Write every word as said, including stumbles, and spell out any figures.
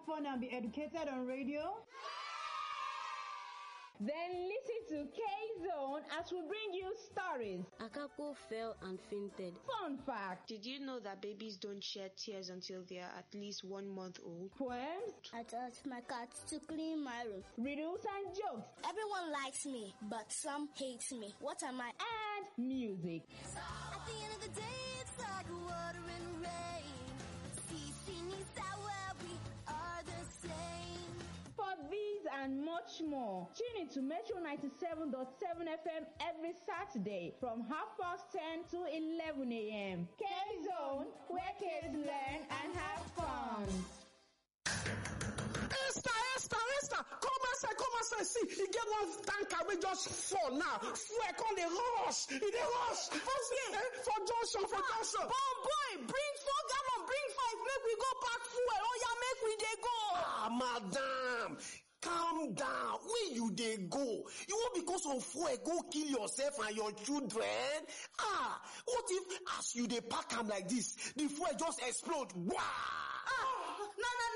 have fun and be educated on radio? Then listen to K-Zone as we bring you stories. Akako fell and fainted. Fun fact. Did you know that babies don't shed tears until they are at least one month old? Poems. I taught my cat to clean my room. Riddles and jokes. Everyone likes me, but some hate me. What am I? And music. At the end of the day, it's like water and rain. See, see me sour, we are the same. For these and much more, tune in to Metro ninety-seven point seven F M every Saturday from half past ten to eleven a.m. K-Zone, where kids learn and have fun. Esther, Esther, Esther, come outside, come outside. See, he get one tanker wey just fall now. Fuel come dey rush, e dey rush. Okay. Eh, for junction, for junction. Bon boy, bring four gallon, bring five, make we go pack fuel. Oh yeah, make we dey go. Ah, madam, calm down. Where you dey go? You want because of fuel go kill yourself and your children? Ah, what if as you dey pack am like this, the fuel just explode? Wow!